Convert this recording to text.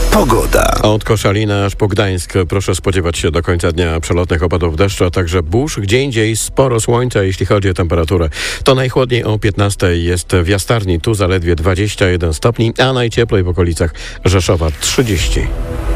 Pogoda. Od Koszalina aż po Gdańsk proszę spodziewać się do końca dnia przelotnych opadów deszczu, a także burz. Gdzie indziej sporo słońca, jeśli chodzi o temperaturę. To najchłodniej o 15 jest w Jastarni, tu zaledwie 21 stopni, a najcieplej w okolicach Rzeszowa 30.